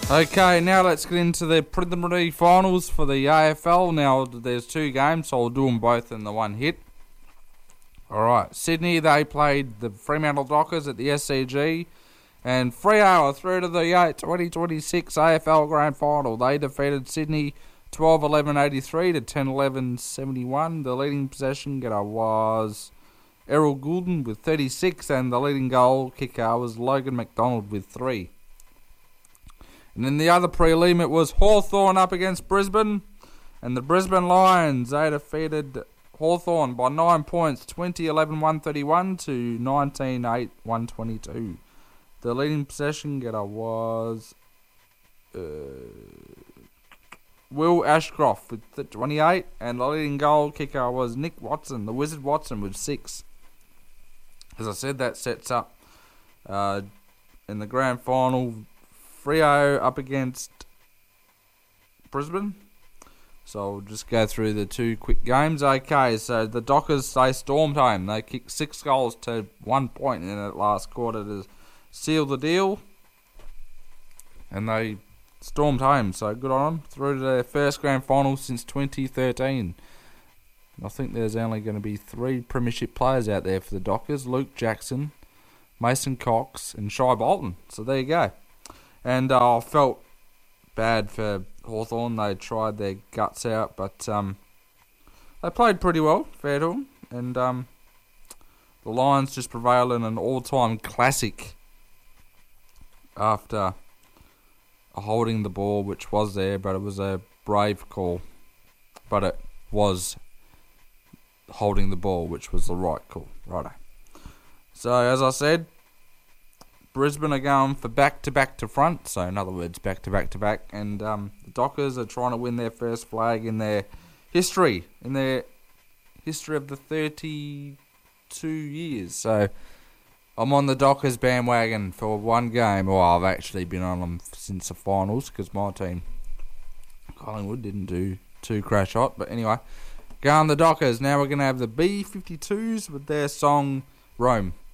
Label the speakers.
Speaker 1: Okay, now let's get into the preliminary finals for the AFL. Now, there's two games, so I'll do them both in the one hit. Alright, Sydney, they played the Fremantle Dockers at the SCG. And Freo, 3 to the 8, 2026 AFL Grand Final. They defeated Sydney 12-11-83 to 10-11-71. The leading possession getter was Errol Goulden with 36, and the leading goal kicker was Logan McDonald with 3. And in the other prelim, it was Hawthorn up against Brisbane. And the Brisbane Lions, they defeated Hawthorn by 9 points, 20-11-131 to 19-8-122. The leading possession getter was Will Ashcroft with 28. And the leading goal kicker was Nick Watson, the Wizard Watson, with 6. As I said, that sets up in the grand final, Freo up against Brisbane. So I'll just go through the two quick games. Okay, so the Dockers, they stormed home. They kicked 6 goals to 1 point in that last quarter to seal the deal. And they stormed home, so good on them. Through to their first grand final since 2013. I think there's only going to be 3 premiership players out there for the Dockers. Luke Jackson, Mason Cox and Shai Bolton. So there you go. And I felt bad for Hawthorn. They tried their guts out, but they played pretty well, fair to them. And the Lions just prevailed in an all-time classic after holding the ball, which was there, but it was a brave call. But it was holding the ball, which was the right call. Righto. So, as I said, Brisbane are going for back-to-back to front, so in other words, back-to-back-to-back, and the Dockers are trying to win their first flag in their history of the 32 years. So I'm on the Dockers bandwagon for one game. Well, I've actually been on them since the finals, because my team, Collingwood, didn't do too crash hot, but anyway, go on the Dockers. Now we're going to have the B-52s with their song, Rome.